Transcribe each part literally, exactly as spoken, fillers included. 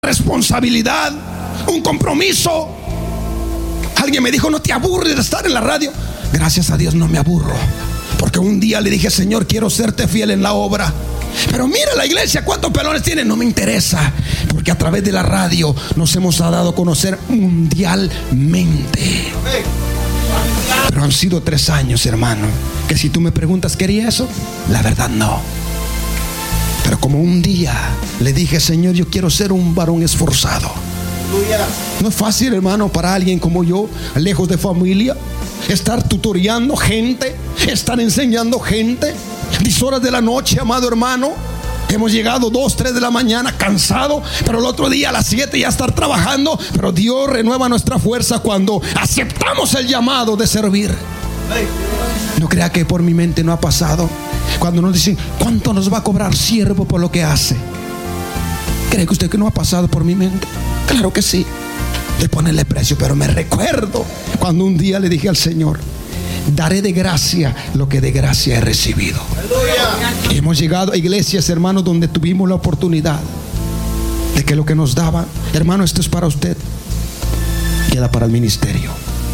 responsabilidad, un compromiso. Alguien me dijo: no te aburres de estar en la radio. Gracias a Dios no me aburro, porque un día le dije: Señor, quiero serte fiel en la obra. Pero mira la iglesia, cuántos pelones tiene. No me interesa, porque a través de la radio nos hemos dado a conocer mundialmente. Pero han sido tres años, hermano, que si tú me preguntas, ¿quería eso? La verdad no. Pero como un día le dije: Señor, yo quiero ser un varón esforzado. No es fácil, hermano, para alguien como yo, lejos de familia, estar tutoreando gente, estar enseñando gente, diez horas de la noche, amado hermano. Hemos llegado dos, tres de la mañana cansado, pero el otro día a las siete ya estar trabajando. Pero Dios renueva nuestra fuerza cuando aceptamos el llamado de servir. No crea que por mi mente no ha pasado cuando nos dicen: ¿cuánto nos va a cobrar siervo por lo que hace? ¿Cree que usted que no ha pasado por mi mente? Claro que sí, de ponerle precio. Pero me recuerdo cuando un día le dije al Señor: daré de gracia lo que de gracia he recibido. Y hemos llegado a iglesias, hermanos, donde tuvimos la oportunidad de que lo que nos daban: hermano, esto es para usted, queda para el ministerio.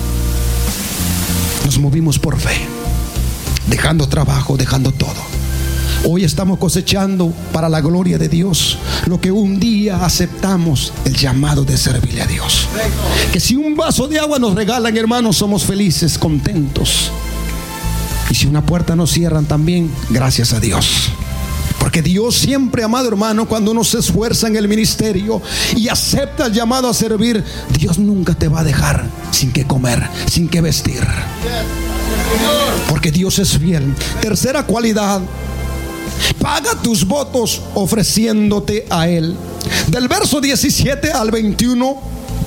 Nos movimos por fe, dejando trabajo, dejando todo. Hoy estamos cosechando para la gloria de Dios lo que un día aceptamos, el llamado de servirle a Dios. Que si un vaso de agua nos regalan, hermanos, somos felices, contentos. Y si una puerta nos cierran también, gracias a Dios. Porque Dios siempre, amado hermano, cuando uno se esfuerza en el ministerio y acepta el llamado a servir, Dios nunca te va a dejar sin que comer, sin que vestir. Porque Dios es fiel. Tercera cualidad: paga tus votos ofreciéndote a Él. Del verso diecisiete al veintiuno,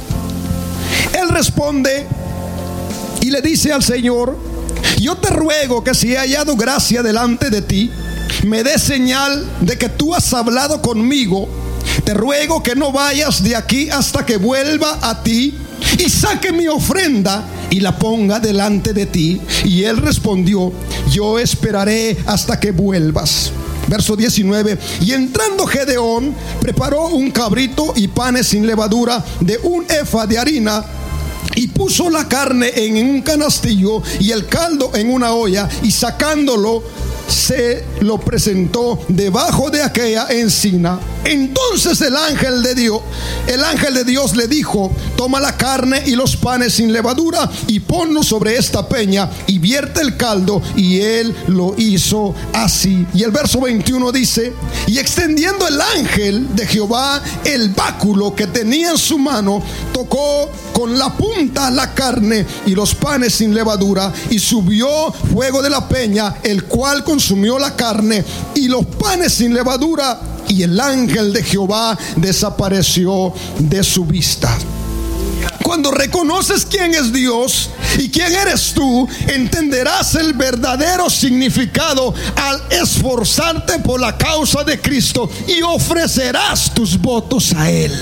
Él responde y le dice al Señor: yo te ruego que si he hallado gracia delante de ti, me des señal de que tú has hablado conmigo. Te ruego que no vayas de aquí hasta que vuelva a ti y saque mi ofrenda y la ponga delante de ti. Y él respondió: yo esperaré hasta que vuelvas. Verso diecinueve: y entrando Gedeón, preparó un cabrito y panes sin levadura de un efa de harina, y puso la carne en un canastillo y el caldo en una olla, y sacándolo se lo presentó debajo de aquella encina. Entonces el ángel de Dios, el ángel de Dios le dijo: toma la carne y los panes sin levadura y ponlos sobre esta peña y vierte el caldo. Y él lo hizo así. Y el verso veintiuno dice: y extendiendo el ángel de Jehová el báculo que tenía en su mano, tocó con la punta la carne y los panes sin levadura, y subió fuego de la peña, el cual consumió la carne y los panes sin levadura, y el ángel de Jehová desapareció de su vista. Cuando reconoces quién es Dios y quién eres tú, entenderás el verdadero significado al esforzarte por la causa de Cristo y ofrecerás tus votos a Él.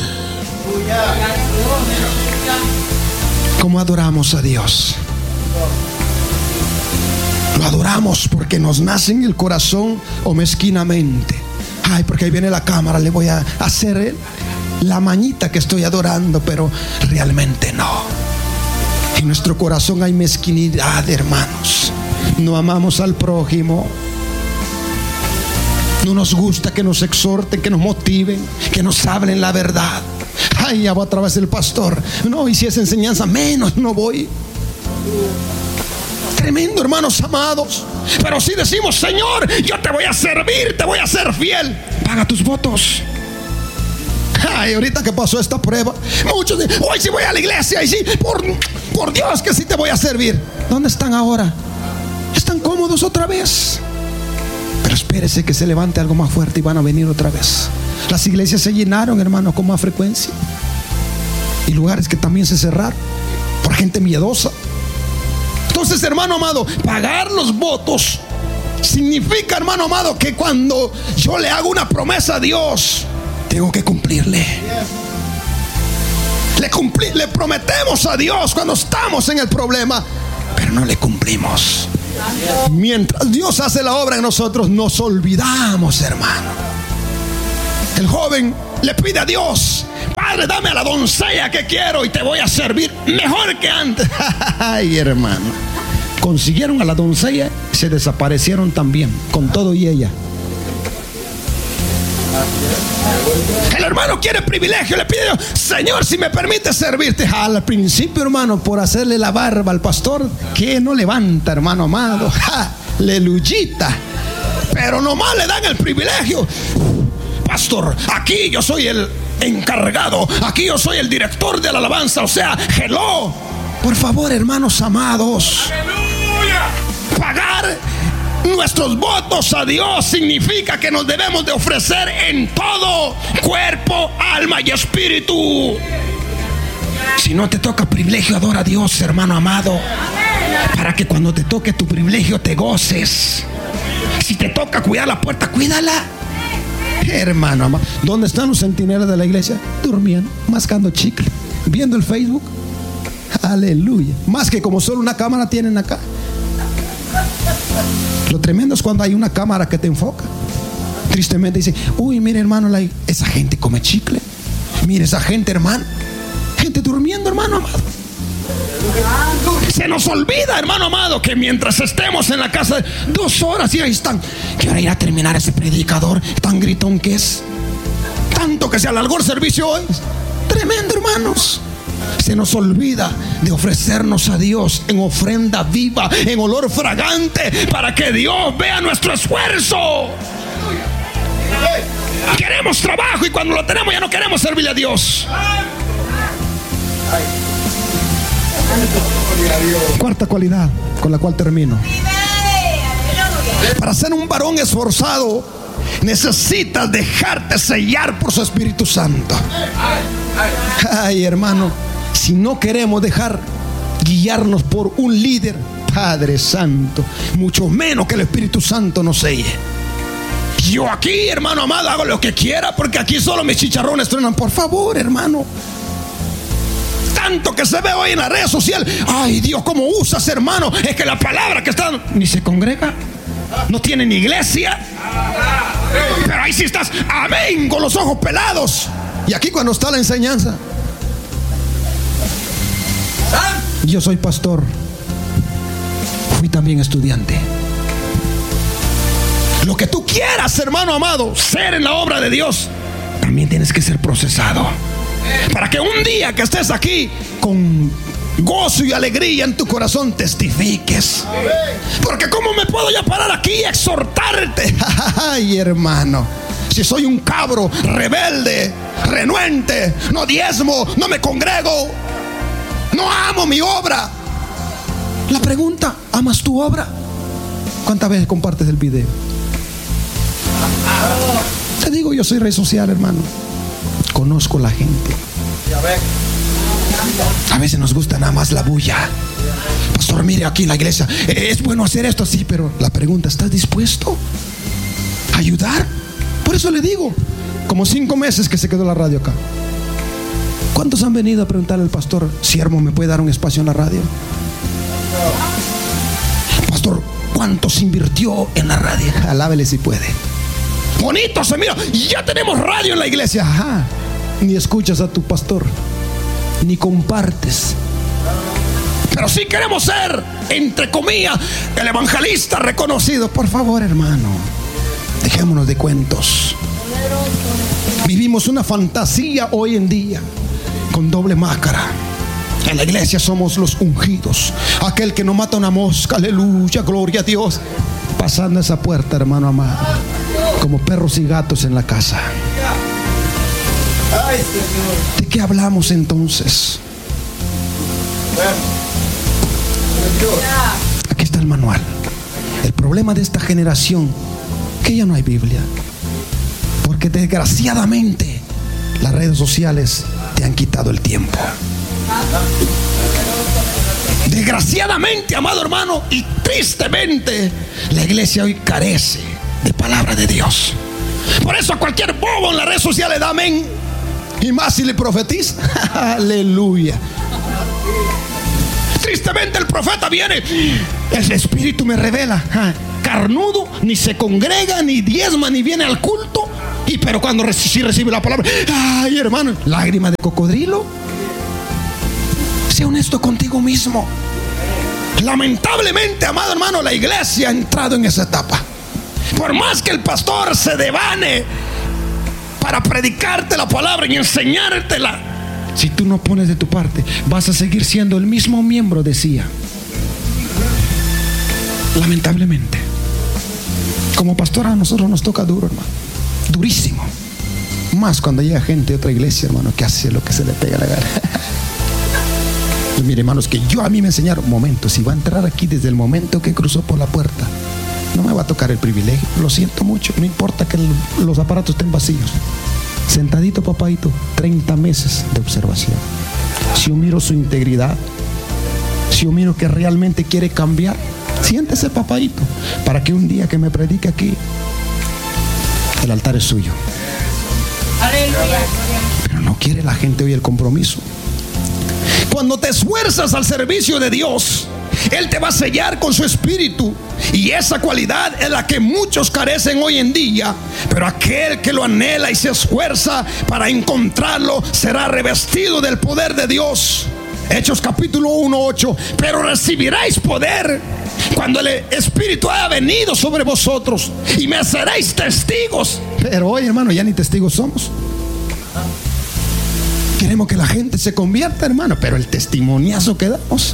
¿Cómo adoramos a Dios? Lo adoramos porque nos nace en el corazón, o mezquinamente: ay, porque ahí viene la cámara, le voy a hacer la mañita que estoy adorando. Pero realmente no. En nuestro corazón hay mezquinidad, hermanos. No amamos al prójimo. No nos gusta que nos exhorten, que nos motiven, que nos hablen la verdad. Ay, ya va otra vez el pastor. No, y si es enseñanza, menos no voy. Tremendo, hermanos amados. Pero si decimos: Señor, yo te voy a servir, te voy a ser fiel, paga tus votos. Ay, ahorita que pasó esta prueba, muchos dicen: hoy sí voy a la iglesia, y sí, por, por Dios que sí te voy a servir. ¿Dónde están ahora? ¿Están cómodos otra vez? Pero espérese que se levante algo más fuerte y van a venir otra vez. Las iglesias se llenaron, hermanos, con más frecuencia, y lugares que también se cerraron por gente miedosa. Entonces, hermano amado, pagar los votos significa, hermano amado, que cuando yo le hago una promesa a Dios, tengo que cumplirle. Le, cumpli- le prometemos a Dios cuando estamos en el problema, pero no le cumplimos. Mientras Dios hace la obra en nosotros, nos olvidamos, hermano. El joven le pide a Dios: Padre, dame a la doncella que quiero y te voy a servir mejor que antes. Ay, hermano, consiguieron a la doncella, se desaparecieron también, con todo y ella. El hermano quiere privilegio, le pide: Señor, si me permite servirte. Al principio, hermano, por hacerle la barba al pastor, que no levanta, hermano amado. Aleluyita. Pero nomás le dan el privilegio. Pastor, aquí yo soy el encargado, aquí yo soy el director de la alabanza. O sea, hello. Por favor, hermanos amados, pagar nuestros votos a Dios significa que nos debemos de ofrecer en todo, cuerpo, alma y espíritu. Si no te toca privilegio, adora a Dios, hermano amado, para que cuando te toque tu privilegio te goces. Si te toca cuidar la puerta, cuídala, hermano amado. ¿Dónde están los centinelas de la iglesia? Durmiendo, mascando chicle, viendo el Facebook. Aleluya. Más que como solo una cámara tienen acá. Lo tremendo es cuando hay una cámara que te enfoca. Tristemente dice: uy, mire, hermano, la, esa gente come chicle. Mire esa gente, hermano. Gente durmiendo, hermano amado. Se nos olvida, hermano amado, que mientras estemos en la casa dos horas y ahí están, que ahora irá a terminar ese predicador tan gritón que es. Tanto que se alargó el servicio hoy. Tremendo, hermanos. Se nos olvida de ofrecernos a Dios en ofrenda viva, en olor fragante, para que Dios vea nuestro esfuerzo. Queremos trabajo y cuando lo tenemos ya no queremos servirle a Dios. Cuarta cualidad con la cual termino: para ser un varón esforzado, necesitas dejarte sellar por su Espíritu Santo. Ay, hermano, si no queremos dejar guiarnos por un líder, Padre Santo, mucho menos que el Espíritu Santo nos selle. Yo aquí, hermano amado, hago lo que quiera porque aquí solo mis chicharrones truenan. Por favor, hermano. Tanto que se ve hoy en las redes sociales. Ay, Dios, ¿cómo usas, hermano? Es que la palabra que está, ni se congrega, no tiene ni iglesia, pero ahí sí estás, amén, con los ojos pelados. Y aquí cuando está la enseñanza: yo soy pastor, fui también estudiante. Lo que tú quieras, hermano amado, ser en la obra de Dios, también tienes que ser procesado, para que un día que estés aquí con gozo y alegría en tu corazón testifiques. Porque ¿cómo me puedo ya parar aquí y exhortarte? Ay, hermano, si soy un cabro rebelde, renuente, no diezmo, no me congrego, no amo mi obra. La pregunta: ¿amas tu obra? ¿Cuántas veces compartes el video? Te digo, yo soy red social, hermano. Conozco la gente. A veces nos gusta nada más la bulla. Pastor, mire aquí la iglesia, es bueno hacer esto, sí, pero la pregunta: ¿estás dispuesto a ayudar? Por eso le digo, como cinco meses que se quedó la radio acá. ¿Cuántos han venido a preguntarle al pastor: siervo, ¿me puede dar un espacio en la radio? Pastor, ¿cuántos invirtió en la radio? Alábele si puede. Bonito se mira, ya tenemos radio en la iglesia. Ajá. Ni escuchas a tu pastor, ni compartes. Pero sí queremos ser, entre comillas, el evangelista reconocido. Por favor, hermano, dejémonos de cuentos. Vivimos una fantasía hoy en día con doble máscara. En la iglesia somos los ungidos, aquel que no mata una mosca, aleluya, gloria a Dios. Pasando esa puerta, hermano amado, como perros y gatos en la casa. ¿De qué hablamos entonces? Aquí está el manual. El problema de esta generación, que ya no hay Biblia, porque desgraciadamente las redes sociales te han quitado el tiempo. Desgraciadamente, amado hermano, y tristemente, la iglesia hoy carece de palabra de Dios. Por eso a cualquier bobo en las redes sociales da amén, y más si le profetiza. Aleluya. Tristemente el profeta viene: el Espíritu me revela. carnudo, ni se congrega, ni diezma, ni viene al culto. Y pero cuando reci- sí recibe la palabra, ay hermano, lágrima de cocodrilo. Sea honesto contigo mismo. Lamentablemente, amado hermano, la iglesia ha entrado en esa etapa. Por más que el pastor se devane para predicarte la palabra y enseñártela, si tú no pones de tu parte, vas a seguir siendo el mismo miembro, decía. Lamentablemente, como pastor a nosotros nos toca duro, hermano, durísimo. Más cuando llega gente de otra iglesia, hermano, que hace lo que se le pega la gana. Y mire, hermanos, que yo a mí me enseñaron, momento, si va a entrar aquí desde el momento que cruzó por la puerta, no me va a tocar el privilegio. Lo siento mucho, no importa que el, los aparatos estén vacíos. Sentadito, papadito, treinta meses de observación. Si yo miro su integridad, si yo miro que realmente quiere cambiar, siéntese, papadito, para que un día que me predique aquí, el altar es suyo. Aleluya. Pero no quiere la gente hoy el compromiso. Cuando te esfuerzas al servicio de Dios, Él te va a sellar con su espíritu. Y esa cualidad es la que muchos carecen hoy en día. Pero aquel que lo anhela y se esfuerza para encontrarlo será revestido del poder de Dios. Hechos capítulo uno, ocho. Pero recibiréis poder cuando el Espíritu haya venido sobre vosotros, y me seréis testigos. Pero hoy, hermano, ya ni testigos somos. Queremos que la gente se convierta, hermano, pero el testimoniazo que damos.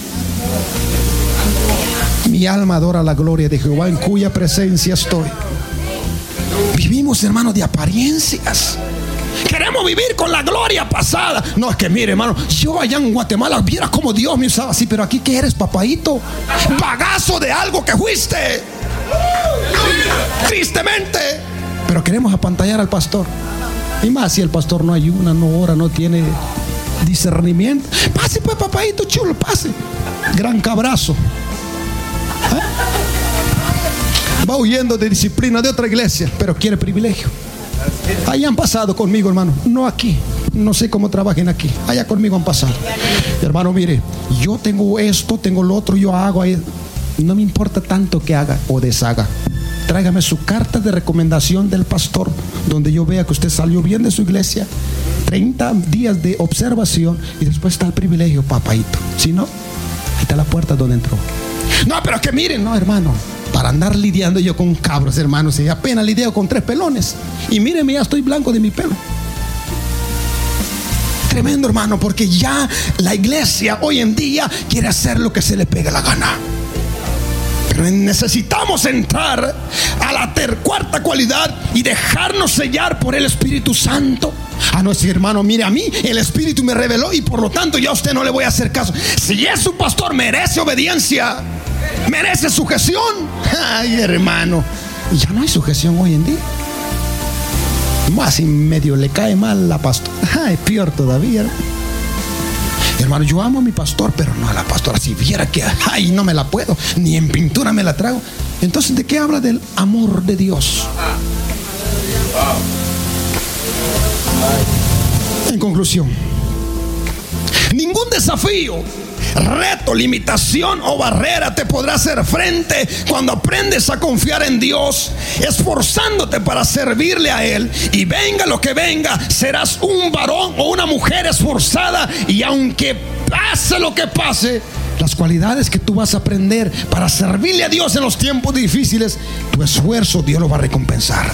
Mi alma adora la gloria de Jehová, en cuya presencia estoy. Vivimos, hermano, de apariencias. Queremos vivir con la gloria pasada. No, es que mire, hermano, yo allá en Guatemala viera cómo Dios me usaba así, pero aquí, ¿qué eres, papadito? Pagazo de algo que fuiste. Tristemente. Pero queremos apantallar al pastor. Y más si el pastor no ayuna, no ora, no tiene discernimiento. Pase pues, papadito chulo, pase. Gran cabrazo. ¿Eh? Va huyendo de disciplina de otra iglesia, pero quiere privilegio. Allá han pasado conmigo, hermano. No aquí. No sé cómo trabajen aquí. Allá conmigo han pasado. Hermano, mire, yo tengo esto, tengo lo otro, yo hago ahí. No me importa tanto que haga o deshaga. Tráigame su carta de recomendación del pastor, donde yo vea que usted salió bien de su iglesia. treinta días de observación y después está el privilegio, papadito. Si no, ahí está la puerta donde entró. No, pero es que miren, no, hermano, para andar lidiando yo con cabros, hermanos, y apenas lidio con tres pelones. Y mírenme, ya estoy blanco de mi pelo. Tremendo, hermano, porque ya la iglesia hoy en día quiere hacer lo que se le pegue la gana. Pero necesitamos entrar a la ter cuarta cualidad y dejarnos sellar por el Espíritu Santo. A nuestro hermano, mire, a mí el Espíritu me reveló y por lo tanto yo a usted no le voy a hacer caso. Si es su pastor, merece obediencia, merece sujeción. Ay, hermano, ya no hay sujeción hoy en día. Más si medio le cae mal la pastora. Ay, peor todavía. Hermano, yo amo a mi pastor, pero no a la pastora. Si viera que, ay, no me la puedo, ni en pintura me la trago. Entonces, ¿de qué habla? Del amor de Dios. En conclusión, ningún desafío, reto, limitación o barrera te podrá hacer frente cuando aprendes a confiar en Dios, esforzándote para servirle a Él. Y venga lo que venga, serás un varón o una mujer esforzada. Y aunque pase lo que pase, las cualidades que tú vas a aprender para servirle a Dios en los tiempos difíciles, tu esfuerzo Dios lo va a recompensar.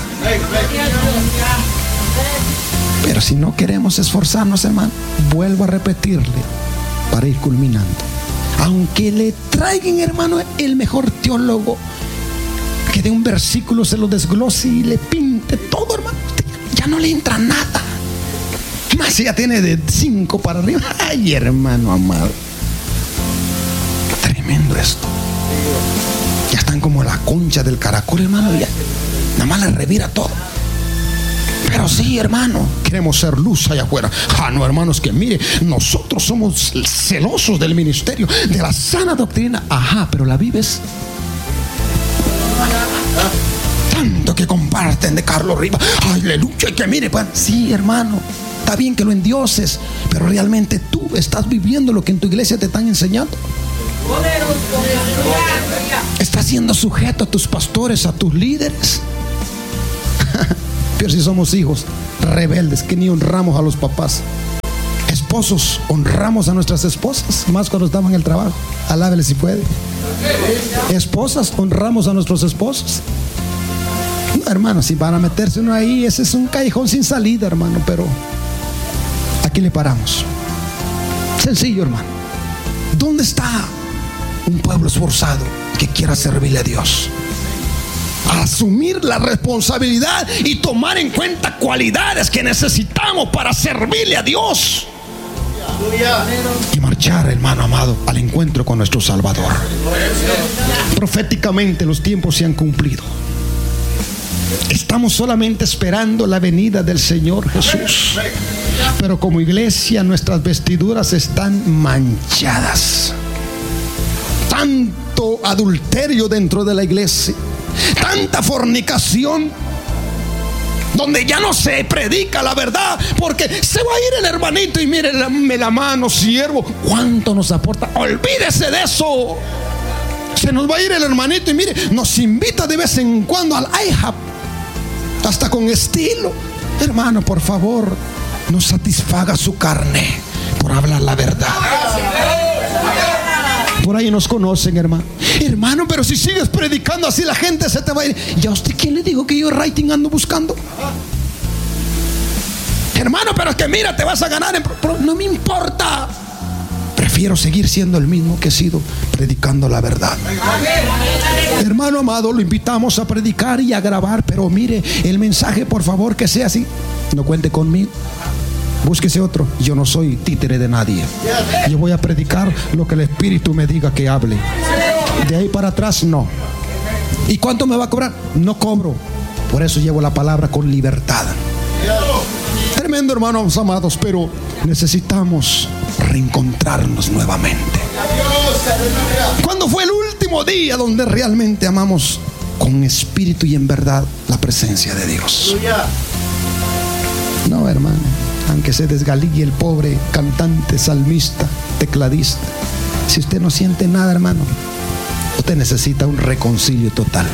Pero si no queremos esforzarnos, hermano, vuelvo a repetirle para ir culminando. Aunque le traigan, hermano, el mejor teólogo, que de un versículo se lo desglose y le pinte todo, hermano, ya no le entra nada. Más si ya tiene de cinco para arriba. Ay, hermano amado, tremendo esto. Ya están como la concha del caracol, hermano. Ya nada más le revira todo. Pero sí, hermano, queremos ser luz allá afuera. Ah, no, hermanos, que mire, nosotros somos celosos del ministerio, de la sana doctrina. Ajá, pero la vives. Tanto que comparten de Carlos Rivas. Aleluya, y que mire, pues, sí, hermano, está bien que lo endioses, pero realmente tú estás viviendo lo que en tu iglesia te están enseñando. Estás siendo sujeto a tus pastores, a tus líderes. Pero si somos hijos rebeldes que ni honramos a los papás. Esposos, honramos a nuestras esposas, más cuando estaban en el trabajo. Alábele si puede. Esposas, honramos a nuestros esposos. No, hermano, si van a meterse uno ahí, ese es un callejón sin salida, hermano. Pero aquí le paramos. Sencillo, hermano. ¿Dónde está un pueblo esforzado que quiera servirle a Dios? Asumir la responsabilidad y tomar en cuenta cualidades que necesitamos para servirle a Dios y marchar, hermano amado, al encuentro con nuestro Salvador. Proféticamente los tiempos se han cumplido. Estamos solamente esperando la venida del Señor Jesús. Pero como iglesia nuestras vestiduras están manchadas. Tanto adulterio dentro de la iglesia, tanta fornicación, donde ya no se predica la verdad, porque se va a ir el hermanito y mire la mano, siervo, ¿cuánto nos aporta? Olvídese de eso. Se nos va a ir el hermanito y mire, nos invita de vez en cuando al I H A P, hasta con estilo. Hermano, por favor, no satisfaga su carne por hablar la verdad. Por ahí nos conocen, hermano. Hermano, pero si sigues predicando así, la gente se te va a ir. ¿Ya usted quién le dijo que yo rating ando buscando? Hermano, pero es que mira, te vas a ganar en... No me importa. Prefiero seguir siendo el mismo que he sido, predicando la verdad. Hermano amado, lo invitamos a predicar y a grabar, pero mire, el mensaje, por favor, que sea así. No cuente conmigo. Búsquese otro. Yo no soy títere de nadie. Yo voy a predicar lo que el Espíritu me diga que hable. De ahí para atrás, no. ¿Y cuánto me va a cobrar? No cobro. Por eso llevo la palabra con libertad. Tremendo, hermanos amados, pero necesitamos reencontrarnos nuevamente. ¿Cuándo fue el último día donde realmente amamos con espíritu y en verdad la presencia de Dios? No, hermano. Aunque se desgalille el pobre cantante, salmista, tecladista, si usted no siente nada, hermano, usted necesita un reconcilio total.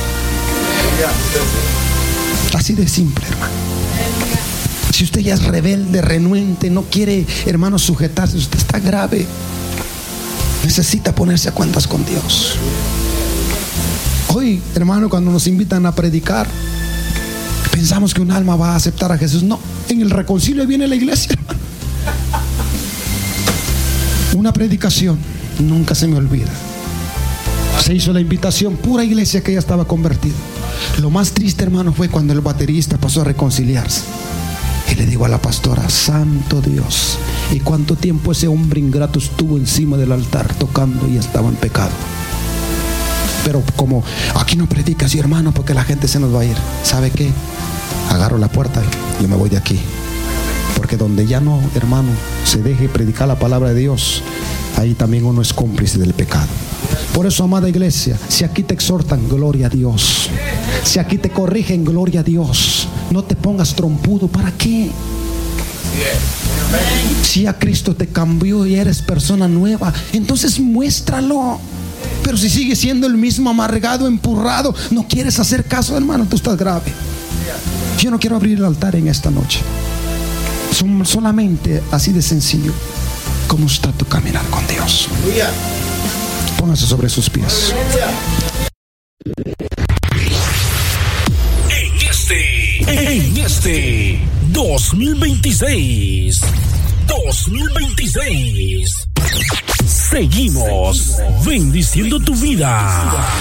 Así de simple, hermano. Si usted ya es rebelde, renuente, no quiere, hermano, sujetarse, usted está grave. Necesita ponerse a cuentas con Dios. Hoy, hermano, cuando nos invitan a predicar, pensamos que un alma va a aceptar a Jesús. No, en el reconcilio viene la iglesia, hermano. Una predicación, nunca se me olvida. Se hizo la invitación, pura iglesia que ya estaba convertida. Lo más triste, hermano, fue cuando el baterista pasó a reconciliarse. Y le digo a la pastora: santo Dios, ¿y cuánto tiempo ese hombre ingrato estuvo encima del altar tocando y estaba en pecado? Pero como aquí no predica así, hermano, porque la gente se nos va a ir. ¿Sabe qué? Agarro la puerta y yo me voy de aquí. Porque donde ya no, hermano, se deje predicar la palabra de Dios, ahí también uno es cómplice del pecado. Por eso, amada iglesia, si aquí te exhortan, gloria a Dios. Si aquí te corrigen, gloria a Dios. No te pongas trompudo. ¿Para qué? Si a Cristo te cambió y eres persona nueva, entonces muéstralo. Pero si sigues siendo el mismo amargado, empurrado, no quieres hacer caso, hermano, tú estás grave. Yo no quiero abrir el altar en esta noche. Son solamente así de sencillo. ¿Cómo está tu caminar con Dios? Póngase sobre sus pies. En este, en este dos mil veintiséis, dos mil veintiséis, seguimos bendiciendo tu vida.